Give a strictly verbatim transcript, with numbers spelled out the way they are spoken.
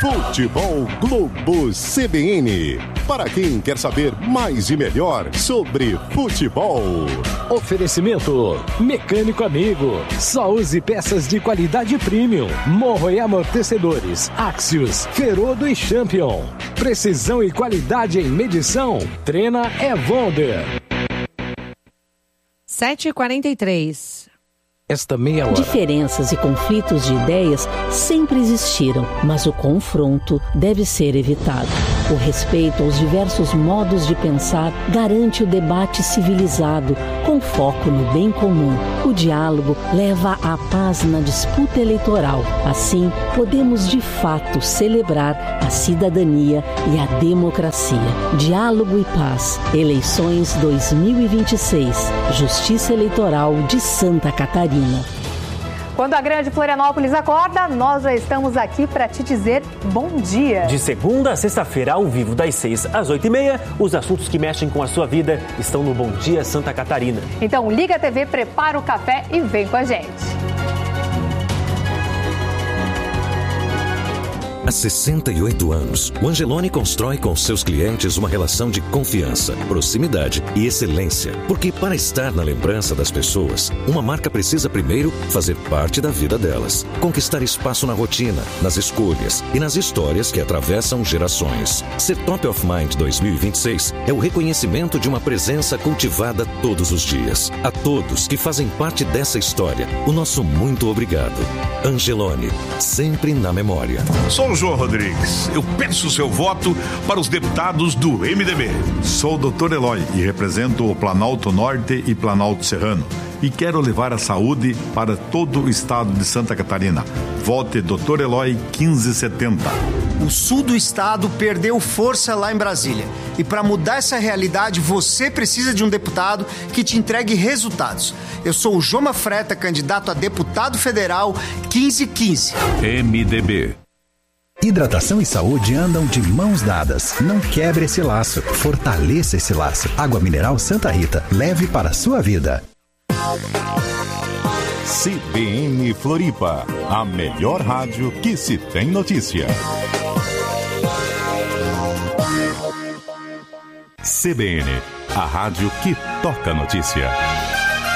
Futebol Globo C B N. Para quem quer saber mais e melhor sobre futebol. Oferecimento Mecânico Amigo. Só use peças de qualidade premium. Morro e amortecedores. Axios, Ferodo e Champion. Precisão e qualidade em medição. Trena Evonder. sete e quarenta e três. Esta meia hora. Diferenças e conflitos de ideias sempre existiram, mas o confronto deve ser evitado. O respeito aos diversos modos de pensar garante o debate civilizado, com foco no bem comum. O diálogo leva à paz na disputa eleitoral. Assim, podemos de fato celebrar a cidadania e a democracia. Diálogo e paz. Eleições dois mil e vinte e seis. Justiça Eleitoral de Santa Catarina. Quando a grande Florianópolis acorda, nós já estamos aqui para te dizer bom dia. De segunda a sexta-feira, ao vivo, das seis às oito e meia, os assuntos que mexem com a sua vida estão no Bom Dia Santa Catarina. Então liga a T V, prepara o café e vem com a gente. Há sessenta e oito anos, o Angeloni constrói com seus clientes uma relação de confiança, proximidade e excelência. Porque para estar na lembrança das pessoas, uma marca precisa primeiro fazer parte da vida delas. Conquistar espaço na rotina, nas escolhas e nas histórias que atravessam gerações. Ser Top of Mind dois mil e vinte e seis é o reconhecimento de uma presença cultivada todos os dias. A todos que fazem parte dessa história, o nosso muito obrigado. Angeloni, sempre na memória. Sou o João Rodrigues. Eu peço o seu voto para os deputados do M D B. Sou o doutor Eloy e represento o Planalto Norte e Planalto Serrano. E quero levar a saúde para todo o estado de Santa Catarina. Vote doutor Eloy quinze setenta. O sul do estado perdeu força lá em Brasília. E para mudar essa realidade, você precisa de um deputado que te entregue resultados. Eu sou o Joma Freta, candidato a deputado federal quinze quinze. M D B. Hidratação e saúde andam de mãos dadas. Não quebre esse laço. Fortaleça esse laço. Água mineral Santa Rita. Leve para a sua vida. C B N Floripa. A melhor rádio que se tem notícia. C B N. A rádio que toca notícia.